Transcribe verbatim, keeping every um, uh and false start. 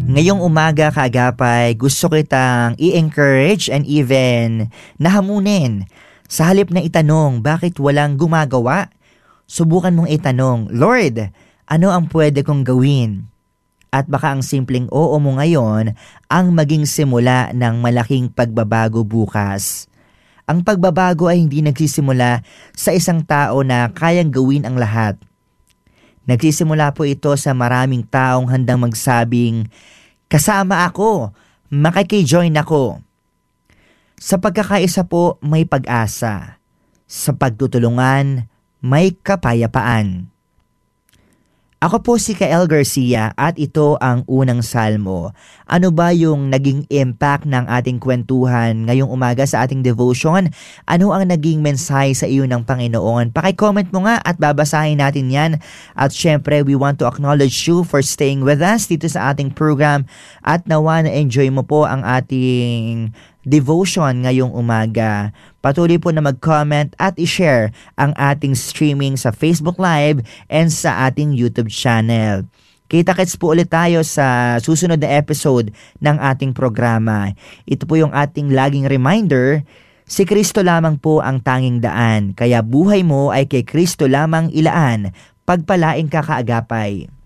Ngayong umaga, kaagapay, gusto kitang i-encourage and even nahamunin. Sa halip na itanong, bakit walang gumagawa? Subukan mong itanong, Lord, ano ang pwede kong gawin? At baka ang simpleng oo mo ngayon ang maging simula ng malaking pagbabago bukas. Ang pagbabago ay hindi nagsisimula sa isang tao na kayang gawin ang lahat. Nagsisimula po ito sa maraming taong handang magsabing, kasama ako, makiki-join ako. Sa pagkakaisa po may pag-asa. Sa pagtutulungan may kapayapaan. Ako po si Kael Garcia at ito ang unang salmo. Ano ba yung naging impact ng ating kwentuhan ngayong umaga sa ating devotion? Ano ang naging mensahe sa iyo ng Panginoon? Paki-comment mo nga at babasahin natin yan. At syempre, we want to acknowledge you for staying with us dito sa ating program. At nawa na-enjoy mo po ang ating devotion ngayong umaga. Patuloy po na mag-comment at i-share ang ating streaming sa Facebook Live and sa ating YouTube channel. Kita-kits po ulit tayo sa susunod na episode ng ating programa. Ito po yung ating laging reminder, si Kristo lamang po ang tanging daan. Kaya buhay mo ay kay Kristo lamang ilaan. Pagpalain ka kaagapay.